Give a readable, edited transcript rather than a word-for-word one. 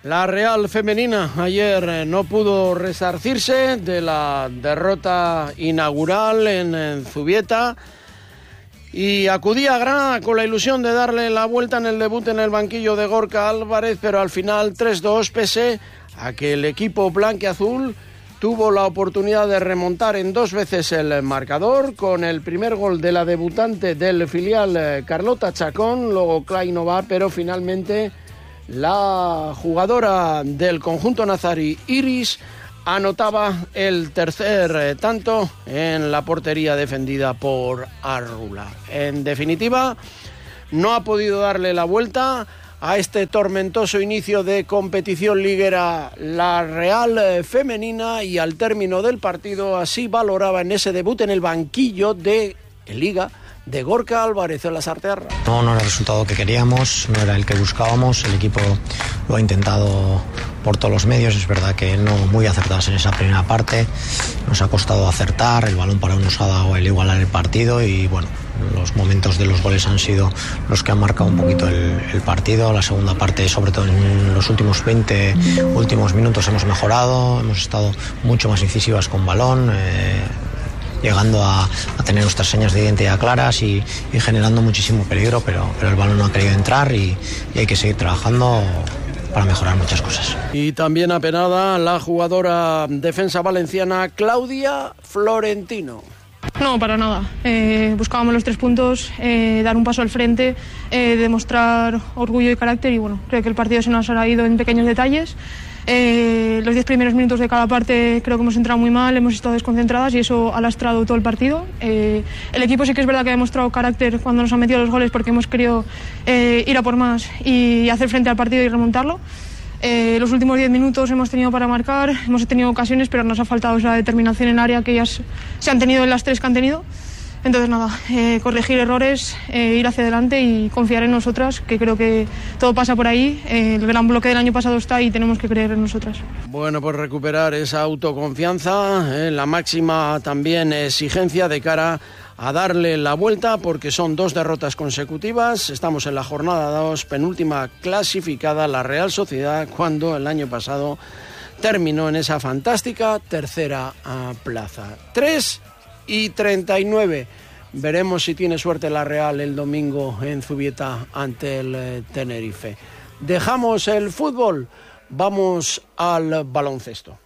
La Real femenina ayer no pudo resarcirse de la derrota inaugural en Zubieta y acudía a Granada con la ilusión de darle la vuelta en el debut en el banquillo de Gorka Álvarez, pero al final 3-2, pese a que el equipo blanquiazul tuvo la oportunidad de remontar en 2 veces el marcador, con el primer gol de la debutante del filial Carlota Chacón, luego Kleinova, pero finalmente la jugadora del conjunto nazarí, Iris, anotaba el tercer tanto en la portería defendida por Arrula. En definitiva, no ha podido darle la vuelta a este tormentoso inicio de competición liguera la Real femenina, y al término del partido así valoraba en ese debut en el banquillo de Liga de Gorka Álvarez en la Sartearra. No era el resultado que queríamos, no era el que buscábamos. El equipo lo ha intentado por todos los medios, es verdad que no muy acertadas en esa primera parte, nos ha costado acertar, el balón parado nos ha dado el igualar el partido y bueno, los momentos de los goles han sido los que han marcado un poquito el partido. La segunda parte, sobre todo en los últimos 20 últimos minutos, hemos mejorado, hemos estado mucho más incisivas con balón, llegando a tener nuestras señas de identidad claras y generando muchísimo peligro, pero el balón no ha querido entrar y hay que seguir trabajando para mejorar muchas cosas. Y también apenada la jugadora defensa valenciana Claudia Florentino. No, para nada. Buscábamos los 3 puntos, dar un paso al frente, demostrar orgullo y carácter, y bueno, creo que el partido se nos ha ido en pequeños detalles. Los 10 primeros minutos de cada parte creo que hemos entrado muy mal, hemos estado desconcentradas y eso ha lastrado todo el partido. El equipo sí que es verdad que ha demostrado carácter cuando nos han metido los goles, porque hemos querido ir a por más y hacer frente al partido y remontarlo. Los últimos 10 minutos hemos tenido para marcar, hemos tenido ocasiones, pero nos ha faltado esa determinación en área que ellas se han tenido en las 3 que han tenido. Entonces nada, corregir errores, ir hacia adelante y confiar en nosotras, que creo que todo pasa por ahí. El gran bloque del año pasado está y tenemos que creer en nosotras. Bueno, pues recuperar esa autoconfianza, la máxima también exigencia de cara a darle la vuelta, porque son 2 derrotas consecutivas. Estamos en la jornada 2, penúltima clasificada, la Real Sociedad, cuando el año pasado terminó en esa fantástica tercera plaza. 3:39. Veremos si tiene suerte la Real el domingo en Zubieta ante el Tenerife. Dejamos el fútbol, vamos al baloncesto.